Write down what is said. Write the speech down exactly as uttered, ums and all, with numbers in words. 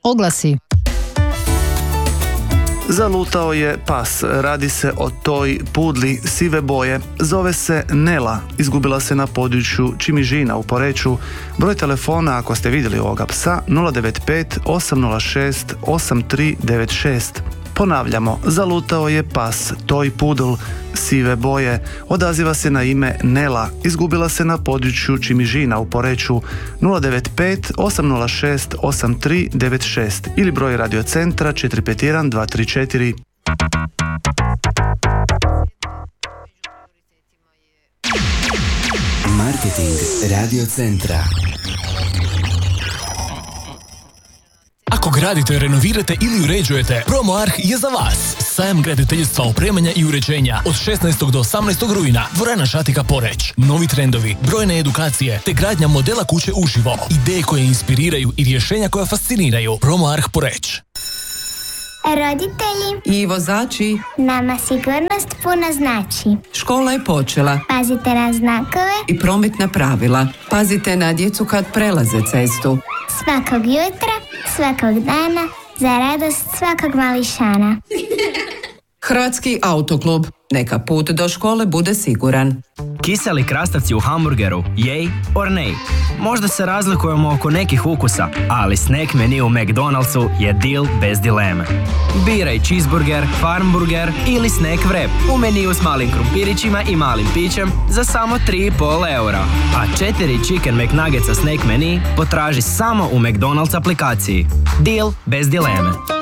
Oglasi. Zalutao je pas. Radi se o toj pudli sive boje. Zove se Nela. Izgubila se na području Čimižina u Poreču. Broj telefona, ako ste vidjeli ovoga psa, nula devet pet osam nula šest osam tri devet šest. Ponavljamo, zalutao je pas, toj pudl sive boje. Odaziva se na ime Nela. Izgubila se na području Čimižina u Poreču. nula devet pet osam nula šest osam tri devet šest ili broj radiocentra četiri pet jedan dva tri četiri. Marketing radiocentra. Ako gradite, renovirate ili uređujete, PromoArch je za vas. Sajam graditeljstva, opremanja i uređenja od šesnaestog do osamnaestog rujna. Dvorana Šatika Poreć. Novi trendovi, brojne edukacije te gradnja modela kuće uživo. Ideje koje inspiriraju i rješenja koja fasciniraju. PromoArch Poreć. Roditelji i vozači, nama sigurnost puno znači. Škola je počela. Pazite na znakove I prometna pravila. Pazite na djecu kad prelaze cestu. Svakog jutra, svakog dana, za radost svakog mališana. Hrvatski autoklub. Neka put do škole bude siguran. Kiseli krastavci u hamburgeru, jej or nej. Možda se razlikujemo oko nekih ukusa, ali snack menu u McDonald'su je deal bez dileme. Biraj cheeseburger, farmburger ili snack wrap u meniju s malim krumpirićima i malim pićem za samo tri i pol eura. A četiri chicken McNuggetsa snack menu potraži samo u McDonald's aplikaciji. Deal bez dileme.